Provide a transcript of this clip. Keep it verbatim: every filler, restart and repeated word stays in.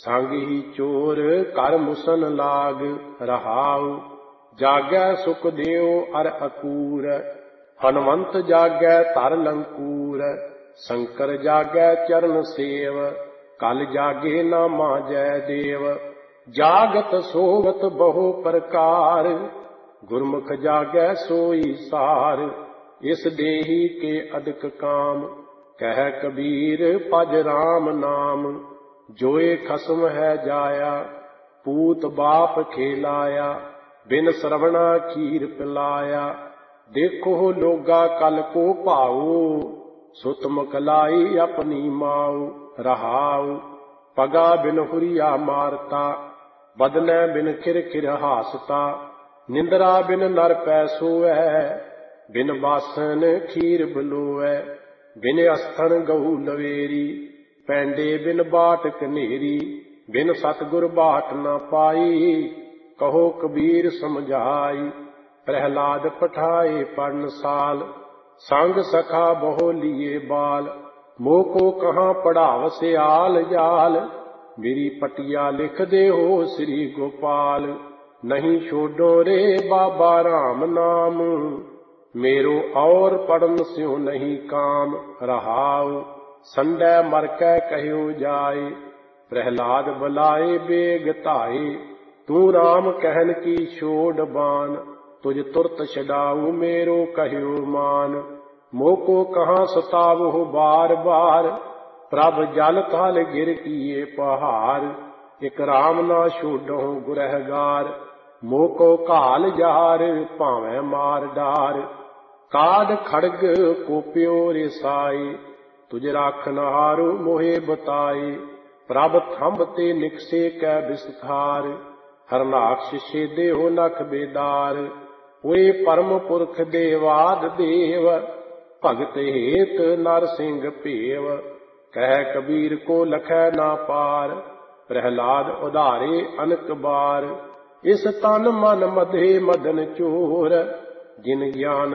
संग ही चोर कर मुसन लाग रहाऊ। जागै सुख देव अर अकूर, हनुमंत जागै तर लंकूर। शंकर जागै चरण सेव, कल जागे नामा जय देव। जागत सोवत बहु प्रकार, गुरमुख जागै सोई सार। इस देही के अधिक काम, कह कबीर भज राम नाम। जोए खसम है जाया, पूत बाप खेलाया। बिन श्रवणा खीर पिलाया, देखो लोगा कल को पाओ। सुत मुकलाई अपनी माओ, रहाओ। पगा बिन हुरिया मारता, बदनै बिन खिर खिर हासता। निंद्रा बिन नर पै सोवै, बिन बासन खीर बलोवै। बिन अस्थन गऊ लवेरी, पैंडे बिन बाट कनेरी। बिन सतगुर बाट न पाई, कहो कबीर समझाई। प्रहलाद पठाए पर्णसाल, संग सखा बहु लिए बाल। मोह को कहाँ पढ़ाव सियाल जाल, मेरी पटिया लिख दे हो श्री गोपाल। नहीं छोड़ो रे बाबा राम नाम, मेरो और पढ़न स्यों नहीं काम। रहाऊ संडै मर कै कह्यो जाए, प्रहलाद बुलाए बेग धाए। तू राम कहन की छोड़ बान, तुझ तुरत छडाऊ मेरो कह्यो मान। मोह को कहाँ सतावो बार बार, प्रभ जल थल गिर किए पहाड़। एक राम ना छोड़ो गुरहगार, मोह को काल जार भावें मार डार। काड खड़ग कोप्यो रिसाई, तुझ राखनहारो मोहे बताए। प्रभ थंब ते निकसे कै विस्तार, हरनाक्ष छेदे हो नख बेदार। ओए परम पुरख देवाद देव, भगत हेत नर सिंह भेव। कह कबीर को लखै ना पार, प्रहलाद उधारे अनक बार। इस तन मन मधे मदन चोर, जिन ज्ञान